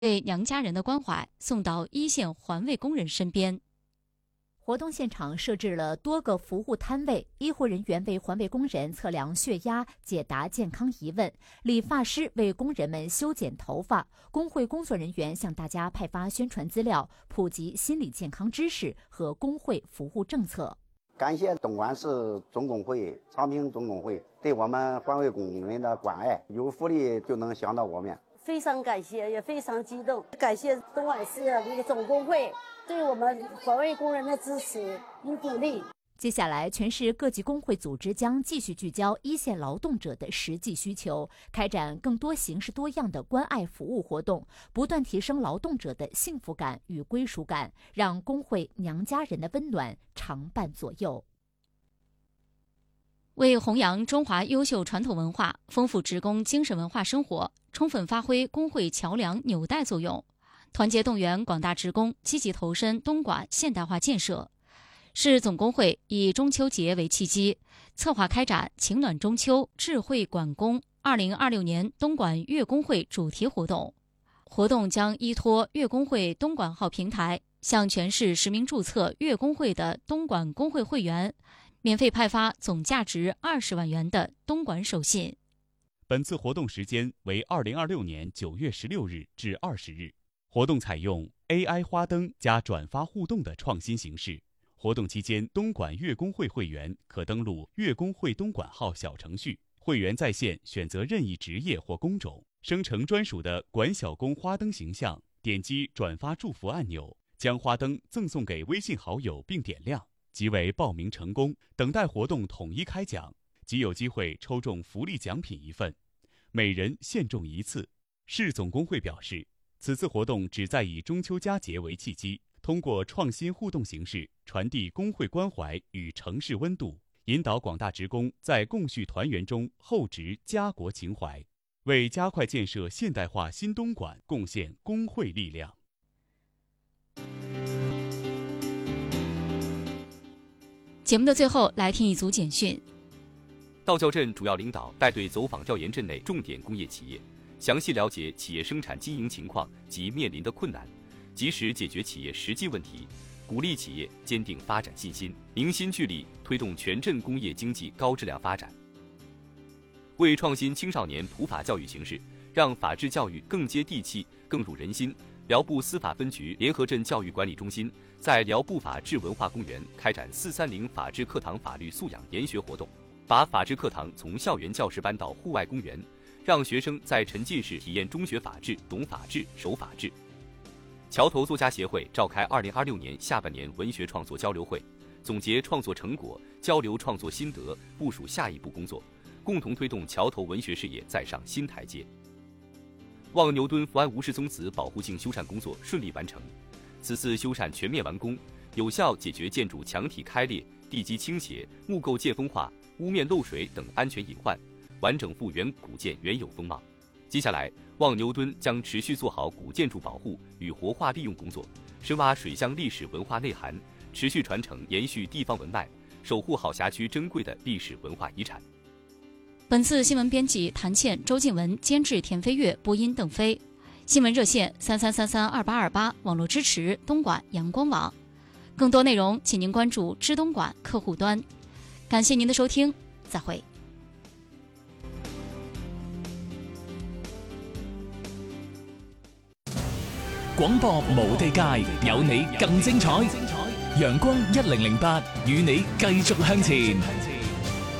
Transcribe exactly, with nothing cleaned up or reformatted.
对娘家人的关怀送到一线环卫工人身边。 活动现场设置了多个服务摊位，医护人员为环卫工人测量血压、解答健康疑问，理发师为工人们修剪头发，工会工作人员向大家派发宣传资料，普及心理健康知识和工会服务政策。 感谢东莞市总工会、昌平总工会对我们环卫工人的关爱，有福利就能想到我们。 非常感谢，也非常激动，感谢东莞市那个总工会对我们环卫工人的支持与鼓励。 接下来，全市各级工会组织将继续聚焦一线劳动者的实际需求，开展更多形式多样的关爱服务活动，不断提升劳动者的幸福感与归属感，让工会娘家人的温暖常伴左右。 为弘扬中华优秀传统文化，丰富职工精神文化生活，充分发挥工会桥梁纽带作用，团结动员广大职工积极投身东莞现代化建设。市总工会以中秋节为契机，策划开展情暖中秋智慧管工二零二六年东莞粤工会主题活动。活动将依托粤工会东莞号平台，向全市实名注册粤工会的东莞工会会员免费派发总价值二十万元的东莞手信。 本次活动时间为二零二六年九月十六日至二十日。活动采用 A I 花灯加转发互动的创新形式。活动期间，东莞粤工会会员可登录粤工会东莞号小程序，会员在线选择任意职业或工种，生成专属的管小工花灯形象，点击转发祝福按钮，将花灯赠送给微信好友并点亮，即为报名成功。等待活动统一开奖，即有机会抽中福利奖品一份，每人限中一次。市总工会表示，此次活动旨在以中秋佳节为契机，通过创新互动形式传递工会关怀与城市温度，引导广大职工在共叙团圆中厚植家国情怀，为加快建设现代化新东莞贡献工会力量。 节目的最后，来听一组简讯。 道教镇主要领导带队走访调研镇内重点工业企业，详细了解企业生产经营情况及面临的困难，及时解决企业实际问题，鼓励企业坚定发展信心，凝心聚力推动全镇工业经济高质量发展。为创新青少年普法教育形式，让法治教育更接地气、更入人心，辽部司法分局联合镇教育管理中心在辽部法治文化公园开展四三零法治课堂法律素养研学活动，把法治课堂从校园教室搬到户外公园，让学生在沉浸式体验中学法治、懂法治、守法治。桥头作家协会召开二零二六年下半年文学创作交流会，总结创作成果，交流创作心得，部署下一步工作，共同推动桥头文学事业再上新台阶。望牛墩福安吴氏宗祠保护性修缮工作顺利完成，此次修缮全面完工，有效解决建筑墙体开裂、地基倾斜、木构见风化、屋面漏水等安全隐患，完整复原古建原有风貌。接下来，望牛墩将持续做好古建筑保护与活化利用工作，深挖水乡历史文化内涵，持续传承延续地方文脉，守护好辖区珍贵的历史文化遗产。 本次新闻编辑谭倩、周静文，监制田飞跃，播音邓飞。新闻热线三三三三二八二八，网络支持东莞阳光网。更多内容，请您关注知东莞客户端。感谢您的收听，再会。 廣播無地界，有你更精彩。陽光一零零八，與你繼續向前。